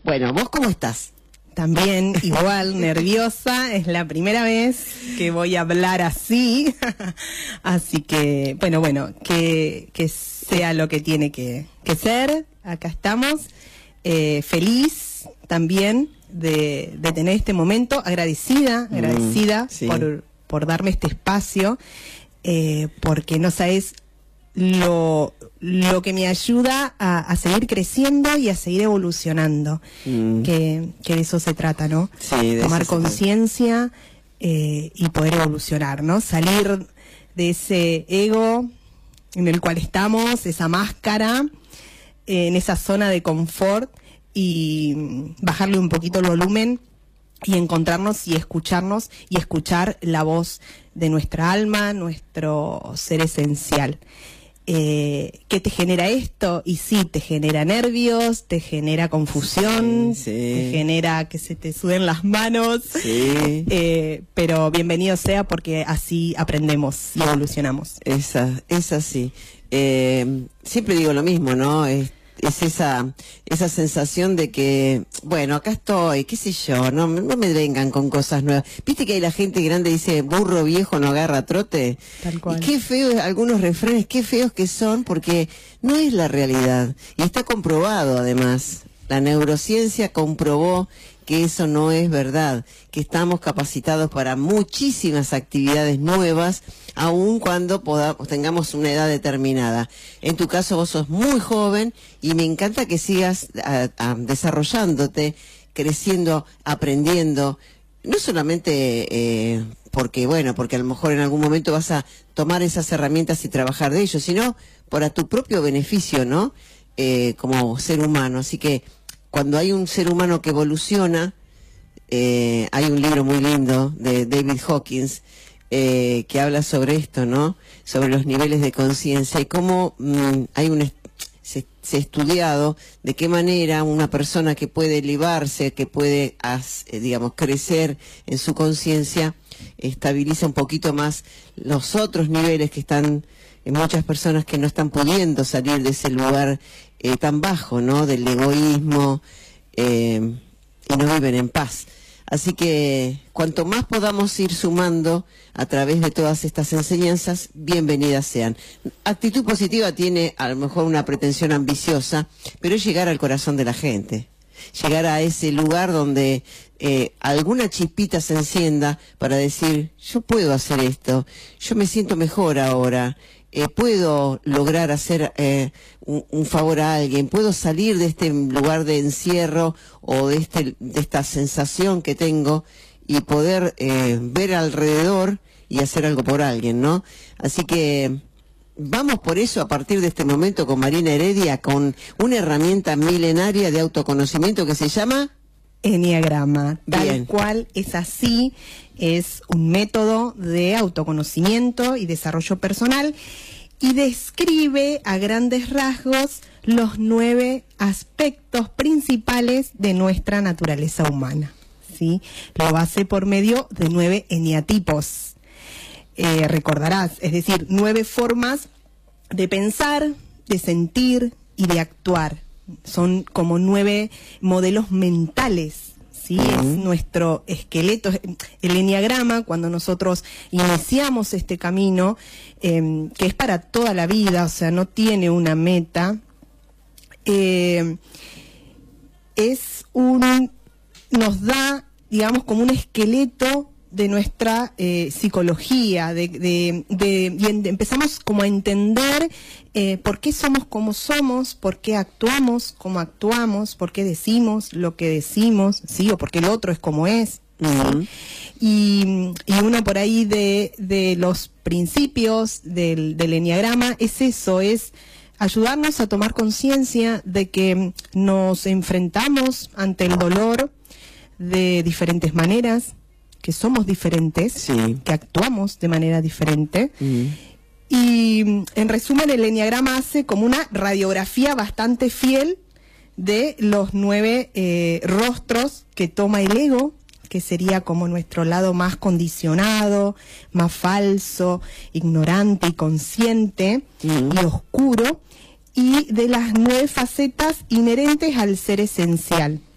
Bueno, ¿vos cómo estás? También igual, nerviosa, es la primera vez que voy a hablar así, así que, bueno, que sea lo que tiene que ser, acá estamos, feliz también de tener este momento, agradecida sí. por darme este espacio, porque no sabes lo que me ayuda a seguir creciendo y a seguir evolucionando, que de eso se trata, ¿no? Sí, de tomar eso se conciencia y poder evolucionar, ¿no? Salir de ese ego en el cual estamos, esa máscara, en esa zona de confort y bajarle un poquito el volumen y encontrarnos y escucharnos y escuchar la voz de nuestra alma, nuestro ser esencial. ¿Qué te genera esto? Y sí, te genera nervios, te genera confusión, sí. te genera que se te suden las manos, sí. Pero bienvenido sea porque así aprendemos y evolucionamos. Es así. Siempre digo lo mismo, ¿no? Es esa sensación de que, bueno, acá estoy, qué sé yo, no me vengan con cosas nuevas. ¿Viste que hay la gente grande dice, burro viejo no agarra trote? Tal cual. Y qué feos, algunos refranes, qué feos que son, porque no es la realidad. Y está comprobado, además. La neurociencia comprobó que eso no es verdad, que estamos capacitados para muchísimas actividades nuevas, aun cuando tengamos una edad determinada. En tu caso vos sos muy joven y me encanta que sigas desarrollándote, creciendo, aprendiendo, no solamente porque a lo mejor en algún momento vas a tomar esas herramientas y trabajar de ello, sino para tu propio beneficio, ¿no? Como ser humano. Así que cuando hay un ser humano que evoluciona, hay un libro muy lindo de David Hawkins que habla sobre esto, ¿no? Sobre los niveles de conciencia y cómo se ha estudiado de qué manera una persona que puede elevarse, que puede, digamos, crecer en su conciencia, estabiliza un poquito más los otros niveles que están en muchas personas que no están pudiendo salir de ese lugar tan bajo, ¿no? Del egoísmo, y no viven en paz. Así que cuanto más podamos ir sumando a través de todas estas enseñanzas, bienvenidas sean. Actitud positiva tiene a lo mejor una pretensión ambiciosa, pero es llegar al corazón de la gente. Llegar a ese lugar donde alguna chispita se encienda para decir, yo puedo hacer esto, yo me siento mejor ahora, puedo lograr hacer un favor a alguien, puedo salir de este lugar de encierro o de esta sensación que tengo y poder ver alrededor y hacer algo por alguien, ¿no? Así que vamos por eso a partir de este momento con Marina Heredia, con una herramienta milenaria de autoconocimiento que se llama Enneagrama. Bien. Tal cual es así, es un método de autoconocimiento y desarrollo personal y describe a grandes rasgos los 9 aspectos principales de nuestra naturaleza humana, ¿sí? Lo hace por medio de 9 eneatipos. Recordarás, es decir, 9 formas de pensar, de sentir y de actuar. Son como 9 modelos mentales, ¿sí? Es nuestro esqueleto. El enneagrama, cuando nosotros iniciamos este camino, que es para toda la vida, o sea, no tiene una meta, nos da, digamos, como un esqueleto de nuestra psicología, y empezamos como a entender por qué somos como somos, por qué actuamos como actuamos, por qué decimos lo que decimos, ¿sí? O por qué el otro es como es, ¿sí? Y uno por ahí de los principios del enneagrama es eso, es ayudarnos a tomar conciencia de que nos enfrentamos ante el dolor de diferentes maneras, que somos diferentes, sí, que actuamos de manera diferente. Y en resumen, el enneagrama hace como una radiografía bastante fiel de los 9 rostros que toma el ego, que sería como nuestro lado más condicionado, más falso, ignorante y consciente y oscuro, y de las 9 facetas inherentes al ser esencial.